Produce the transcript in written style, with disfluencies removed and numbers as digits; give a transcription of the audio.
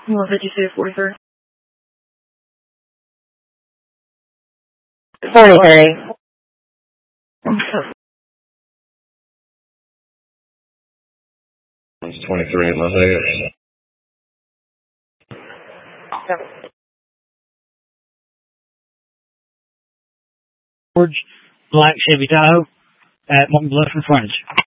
152-43. 43. It's 23 at Las Vegas. George, black Chevy Tahoe at Morton Bluff and Frontage.